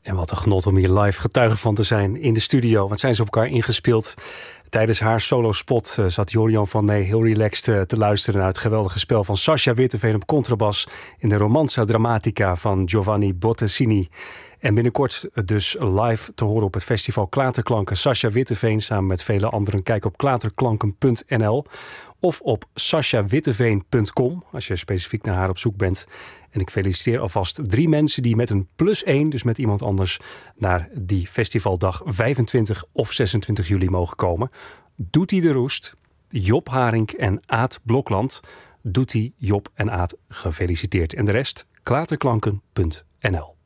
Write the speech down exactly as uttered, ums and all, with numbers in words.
En wat een genot om hier live getuige van te zijn in de studio. Wat zijn ze op elkaar ingespeeld? Tijdens haar solo-spot uh, zat Jorian van Ney heel relaxed uh, te luisteren naar het geweldige spel van Sascha Witteveen op contrabas in de Romanza Dramatica van Giovanni Bottesini. En binnenkort dus live te horen op het festival Klaterklanken. Sascha Witteveen samen met vele anderen. Kijk op klaterklanken punt n l of op sascha witteveen punt com als je specifiek naar haar op zoek bent. En ik feliciteer alvast drie mensen die met een plus één, dus met iemand anders, naar die festivaldag vijfentwintig of zesentwintig juli mogen komen. Doetie de Roest, Job Haring en Aad Blokland. Doetie, Job en Aad, gefeliciteerd. En de rest, klaterklanken punt n l.